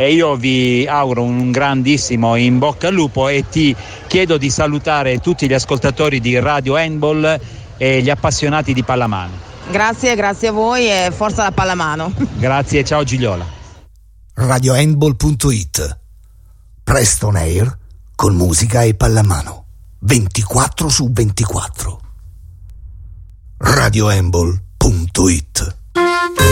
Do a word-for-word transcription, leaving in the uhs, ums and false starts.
e io vi auguro un grandissimo in bocca al lupo e ti chiedo di salutare tutti gli ascoltatori di Radio Handball e gli appassionati di pallamano. Grazie, grazie a voi e forza la pallamano. Grazie, ciao Gigliola. radio handball punto it. Presto on air con musica e pallamano ventiquattro su ventiquattro. radio handball punto it.